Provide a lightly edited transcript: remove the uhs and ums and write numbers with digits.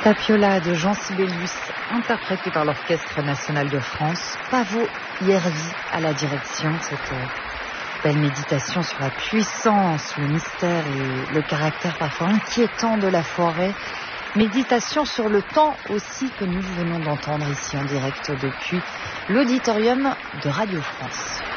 Tapiola de Jean Sibelius, interprété par l'Orchestre National de France. Paavo Järvi à la direction. Cette belle méditation sur la puissance, le mystère et le caractère parfois inquiétant de la forêt. Méditation sur le temps aussi que nous venons d'entendre ici en direct depuis l'auditorium de Radio France.